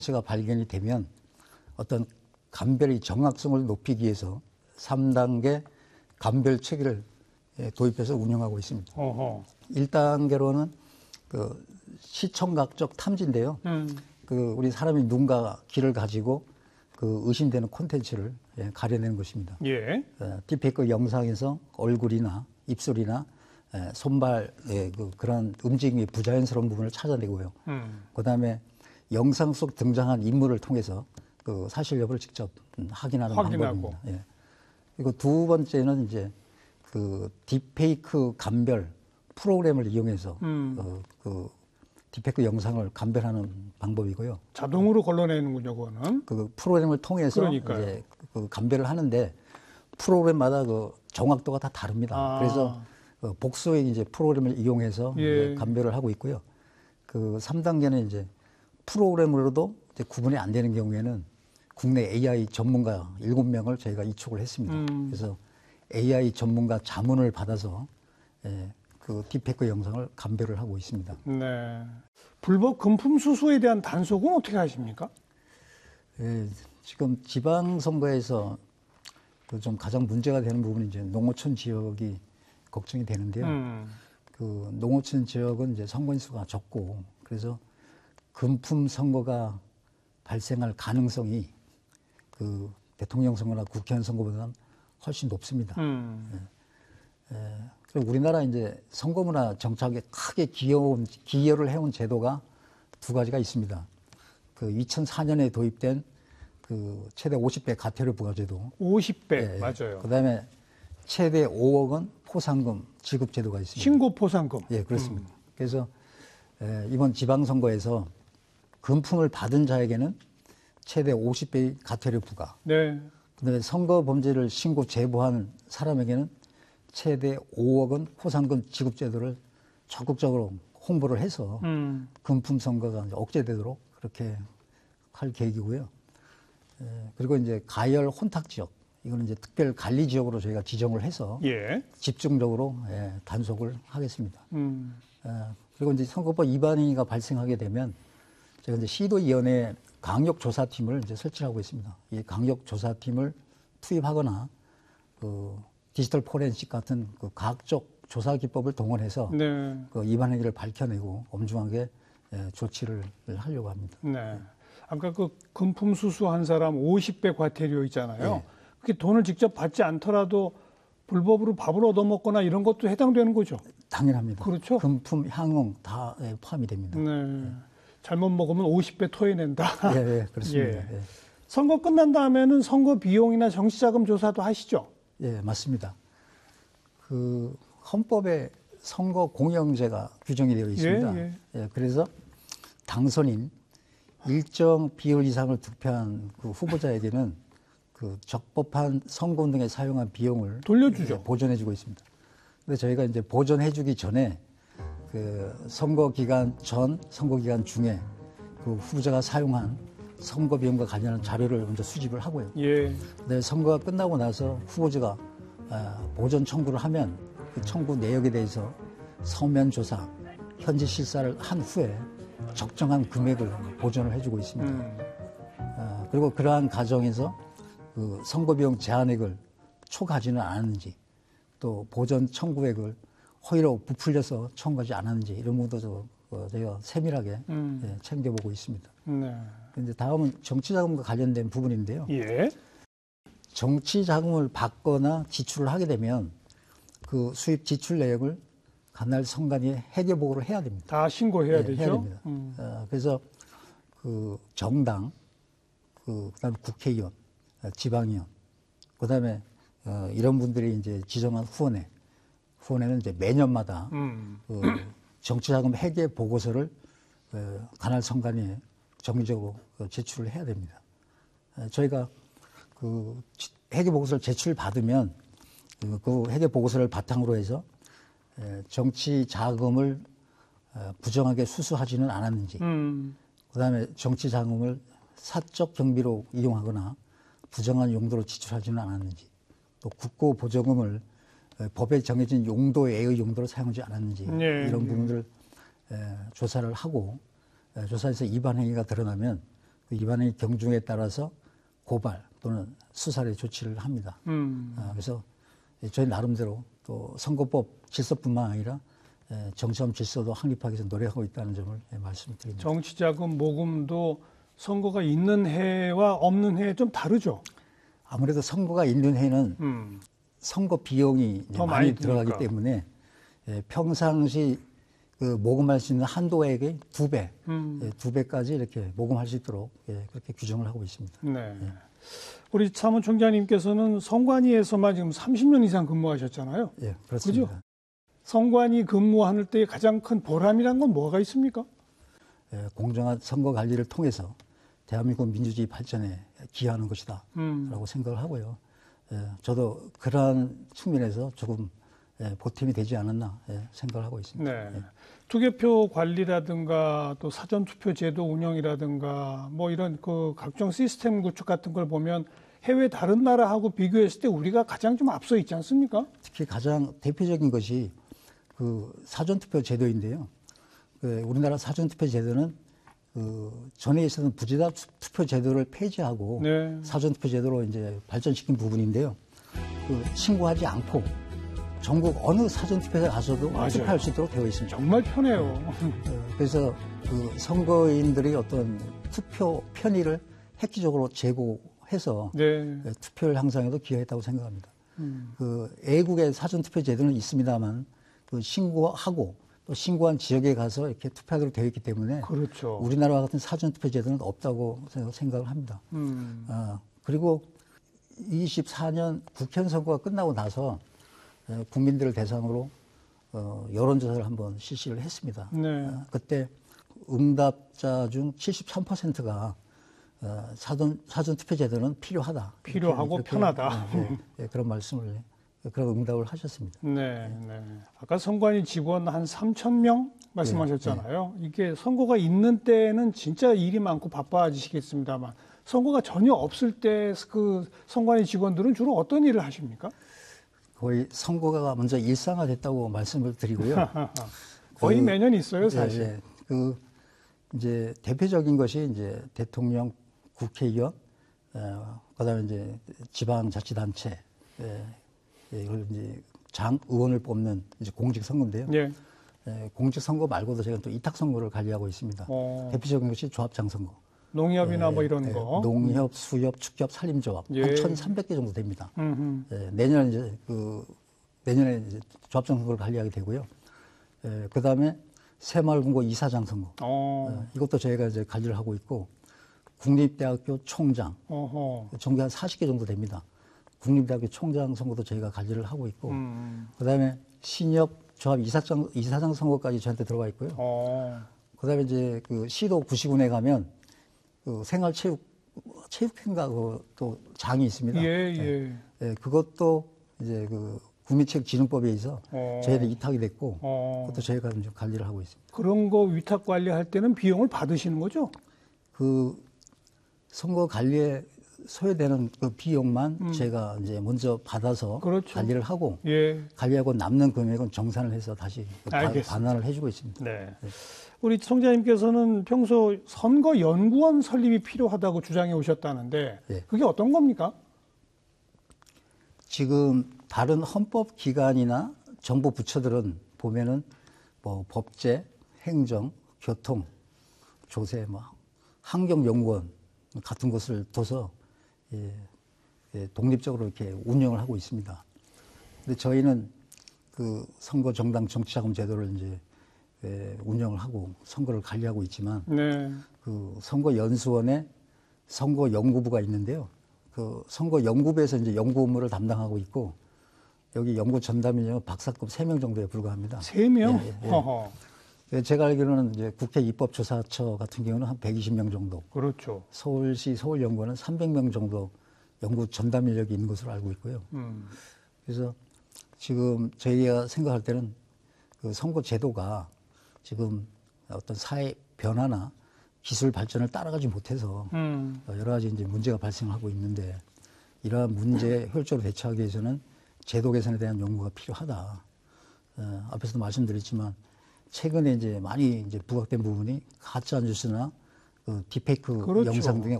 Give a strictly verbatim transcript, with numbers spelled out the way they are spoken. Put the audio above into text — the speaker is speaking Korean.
가 발견이 되면 어떤 감별의 정확성을 높이기 위해서 삼 단계 감별 체계를 도입해서 운영하고 있습니다. 어허. 일 단계로는 그 시청각적 탐지인데요. 음. 그 우리 사람이 눈과 귀를 가지고 그 의심되는 콘텐츠를 예, 가려내는 것입니다. 예. 예, 딥페이크 영상에서 얼굴이나 입술이나 예, 손발 예, 그, 그런 움직임이 부자연스러운 부분을 찾아내고요. 음. 그다음에 영상 속 등장한 인물을 통해서 그 사실 여부를 직접 확인하는 확인하고. 방법입니다. 예. 그리고 두 번째는 이제 그 딥페이크 감별 프로그램을 이용해서 음. 어, 그 딥페이크 영상을 감별하는 방법이고요. 자동으로 걸러내는군요, 그거는. 그 프로그램을 통해서 그러니까요. 이제 그 감별을 하는데 프로그램마다 그 정확도가 다 다릅니다. 아. 그래서 그 복수의 이제 프로그램을 이용해서 예. 이제 감별을 하고 있고요. 그 삼 단계는 이제 프로그램으로도 이제 구분이 안 되는 경우에는 국내 에이아이 전문가 일곱 명을 저희가 이촉을 했습니다. 음. 그래서 에이아이 전문가 자문을 받아서 예, 그 딥페이크 영상을 감별을 하고 있습니다. 네. 불법 금품 수수에 대한 단속은 어떻게 하십니까? 예, 지금 지방선거에서 그 좀 가장 문제가 되는 부분이 이제 농어촌 지역이 걱정이 되는데요. 음. 그 농어촌 지역은 이제 선거인수가 적고 그래서 금품 선거가 발생할 가능성이 그 대통령 선거나 국회의원 선거보다는 훨씬 높습니다. 음. 예. 예. 그리고 우리나라 이제 선거 문화 정착에 크게 기여온, 기여를 해온 제도가 두 가지가 있습니다. 그 이천사 년에 도입된 그 최대 오십 배 가태료 부과제도. 오십 배, 예, 맞아요. 그 다음에 최대 오억 원 포상금 지급 제도가 있습니다. 신고 포상금. 예, 그렇습니다. 음. 그래서 예, 이번 지방선거에서 금품을 받은 자에게는 최대 오십 배의 가태료 부과. 네. 그다음에 선거 범죄를 신고 제보한 사람에게는 최대 오억 원 포상금 지급 제도를 적극적으로 홍보를 해서 음. 금품 선거가 억제되도록 그렇게 할 계획이고요. 예, 그리고 이제 가열 혼탁 지역, 이거는 이제 특별 관리 지역으로 저희가 지정을 해서 예. 집중적으로 예, 단속을 하겠습니다. 음. 예, 그리고 이제 선거법 위반 행위가 발생하게 되면 제가 이제 시도위원회 강력조사팀을 이제 설치하고 있습니다. 이 강력조사팀을 투입하거나 그 디지털 포렌식 같은 그 과학적 조사 기법을 동원해서 네. 그 위반 행위를 밝혀내고 엄중하게 예, 조치를 하려고 합니다. 네. 아까 그 금품 수수한 사람 오십 배 과태료 있잖아요. 네. 그게 돈을 직접 받지 않더라도 불법으로 밥을 얻어먹거나 이런 것도 해당되는 거죠? 당연합니다. 그렇죠. 금품, 향응 다 예, 포함이 됩니다. 네. 네. 잘못 먹으면 오십 배 토해낸다. 예, 예 그렇습니다. 예. 예. 선거 끝난 다음에는 선거 비용이나 정치자금 조사도 하시죠? 예, 맞습니다. 그 헌법에 선거 공영제가 규정이 되어 있습니다. 예, 예. 예, 그래서 당선인 일정 비율 이상을 득표한 그 후보자에게는 그 적법한 선거운동에 사용한 비용을 돌려주죠. 보전해주고 있습니다. 근데 저희가 이제 보전해주기 전에 그 선거 기간 전, 선거 기간 중에 그 후보자가 사용한 선거 비용과 관련한 자료를 먼저 수집을 하고요. 예. 근데 선거가 끝나고 나서 후보자가 보전 청구를 하면 그 청구 내역에 대해서 서면 조사, 현지 실사를 한 후에 적정한 금액을 보전을 해주고 있습니다. 음. 아, 그리고 그러한 과정에서 그 선거 비용 제한액을 초과하지는 않았는지, 또 보전 청구액을 허위로 부풀려서 청구하지 않았는지 이런 부분도 어, 저희가 세밀하게 음. 예, 챙겨보고 있습니다. 네. 이제 다음은 정치자금과 관련된 부분인데요. 예. 정치자금을 받거나 지출을 하게 되면 그 수입 지출 내역을 관할 선관위에 해결 보고를 해야 됩니다. 다 신고해야 예, 되죠. 해야 됩니다. 음. 어, 그래서 그 정당, 그 그다음에 국회의원, 지방의원, 그다음에 어, 이런 분들이 이제 지정한 후원회, 후원회는 이제 매년마다 음. 그 정치자금 회계 보고서를 어, 관할 선관위에 정기적으로 제출을 해야 됩니다. 어, 저희가 그 회계 보고서를 제출 받으면 그 회계 보고서를 바탕으로 해서 정치 자금을 부정하게 수수하지는 않았는지, 음. 그다음에 정치 자금을 사적 경비로 이용하거나 부정한 용도로 지출하지는 않았는지, 또 국고 보조금을 법에 정해진 용도 외의 용도로 사용하지 않았는지 네, 이런 부분들을 네. 조사를 하고 조사에서 위반 행위가 드러나면 위반의 경중에 따라서 고발 또는 수사의 조치를 합니다. 음. 아, 그래서 저희 나름대로 또 선거법 질서뿐만 아니라 정치험 질서도 확립하기 위해서 노력하고 있다는 점을 말씀드립니다. 정치자금 모금도 선거가 있는 해와 없는 해에 좀 다르죠? 아무래도 선거가 있는 해는 음. 선거 비용이 더 많이, 많이 들어가기 때문에 예, 평상시 그 모금할 수 있는 한도액의 두 배, 음. 예, 두 배까지 이렇게 모금할 수 있도록 예, 그렇게 규정을 하고 있습니다. 네. 예. 우리 사무총장님께서는 선관위에서만 지금 삼십 년 이상 근무하셨잖아요. 예, 그렇습니다. 그죠? 선관위 근무할 때 가장 큰 보람이란 건 뭐가 있습니까? 예, 공정한 선거 관리를 통해서 대한민국 민주주의 발전에 기여하는 것이다 음. 라고 생각을 하고요. 예, 저도 그러한 측면에서 조금 예, 보탬이 되지 않았나 예, 생각을 하고 있습니다. 네. 예. 투개표 관리라든가 또 사전투표 제도 운영이라든가 뭐 이런 그 각종 시스템 구축 같은 걸 보면 해외 다른 나라하고 비교했을 때 우리가 가장 좀 앞서 있지 않습니까? 특히 가장 대표적인 것이 그 사전투표 제도인데요. 그 우리나라 사전투표 제도는 그 전에 있었던 부재자 투표 제도를 폐지하고 네. 사전투표 제도로 이제 발전시킨 부분인데요. 그 신고하지 않고 전국 어느 사전투표에 가서도 맞아요. 투표할 수 있도록 되어 있습니다. 정말 편해요. 어, 그래서 그 선거인들이 어떤 투표 편의를 획기적으로 제고해서 네. 투표율 향상에도 기여했다고 생각합니다. 음. 그 애국의 사전투표 제도는 있습니다만 그 신고하고 또 신고한 지역에 가서 이렇게 투표하도록 되어 있기 때문에 그렇죠. 우리나라와 같은 사전투표 제도는 없다고 생각을 합니다. 음. 아, 그리고 이십사 년 국회의원 선거가 끝나고 나서 국민들을 대상으로 어, 여론조사를 한번 실시를 했습니다. 네. 어, 그때 응답자 중 칠십삼 퍼센트가 어, 사전, 사전투표 제도는 필요하다. 필요하고 이렇게, 편하다. 예, 예, 예, 그런 말씀을, 그런 응답을 하셨습니다. 네, 네. 아까 선관위 직원 한 삼천 명 말씀하셨잖아요. 네, 네. 이게 선거가 있는 때는 진짜 일이 많고 바빠지시겠습니다만 선거가 전혀 없을 때 그 선관위 직원들은 주로 어떤 일을 하십니까? 거의 선거가 먼저 일상화됐다고 말씀을 드리고요. 거의 그, 매년 있어요, 사실. 예, 예. 그 이제 대표적인 것이 이제 대통령, 국회의원, 어, 그다음에 이제 지방자치단체, 예, 예, 이걸 이제 장 의원을 뽑는 이제 공직 선거인데요. 예. 예, 공직 선거 말고도 제가 또 이탁 선거를 관리하고 있습니다. 어. 대표적인 것이 조합장 선거. 농협이나 예, 뭐 이런 예, 거. 농협, 수협, 축협, 산림조합 예. 한 천삼백 개 정도 됩니다. 음흠. 예, 내년 이제 그 내년에 이제 조합장 선거를 관리하게 되고요. 예, 그다음에 새마을금고 이사장 선거. 어. 예, 이것도 저희가 이제 관리를 하고 있고 국립대학교 총장 어허. 정규 한 사십 개 정도 됩니다. 국립대학교 총장 선거도 저희가 관리를 하고 있고 음. 그다음에 신협 조합 이사장 이사장 선거까지 저한테 들어가 있고요. 어. 그다음에 이제 그 시도 구시군에 가면 그 생활체육 체육회인가 그또 장이 있습니다. 예, 예. 예, 그것도 이제 그 국민체육진흥법에 의해서 어. 저희한테 위탁이 됐고 어. 그것도 저희가 좀 관리를 하고 있습니다. 그런 거 위탁 관리할 때는 비용을 받으시는 거죠? 그 선거 관리에 소요되는 그 비용만 음. 제가 이제 먼저 받아서 그렇죠. 관리를 하고 예. 관리하고 남는 금액은 정산을 해서 다시 알겠습니다. 반환을 해주고 있습니다. 네. 우리 총장님께서는 평소 선거 연구원 설립이 필요하다고 주장해 오셨다는데 예. 그게 어떤 겁니까? 지금 다른 헌법 기관이나 정부 부처들은 보면은 뭐 법제, 행정, 교통, 조세, 뭐 환경연구원 같은 것을 둬서 예, 예, 독립적으로 이렇게 운영을 하고 있습니다. 근데 저희는 그 선거 정당 정치자금 제도를 이제 예, 운영을 하고 선거를 관리하고 있지만 네. 그 선거연수원에 선거연구부가 있는데요. 그 선거연구부에서 이제 연구 업무를 담당하고 있고 여기 연구 전담인은 박사급 세 명 정도에 불과합니다. 세 명? 예, 예, 예. 허허. 제가 알기로는 이제 국회 입법조사처 같은 경우는 한 백이십 명 정도, 그렇죠. 서울시 서울연구원은 삼백 명 정도 연구 전담 인력이 있는 것으로 알고 있고요. 음. 그래서 지금 저희가 생각할 때는 그 선거 제도가 지금 어떤 사회 변화나 기술 발전을 따라가지 못해서 음. 여러 가지 이제 문제가 발생하고 있는데 이러한 문제에 효율적으로 대처하기 위해서는 제도 개선에 대한 연구가 필요하다. 어, 앞에서도 말씀드렸지만 최근에 이제 많이 이제 부각된 부분이 가짜 뉴스나 그 딥페이크 그렇죠. 영상 등에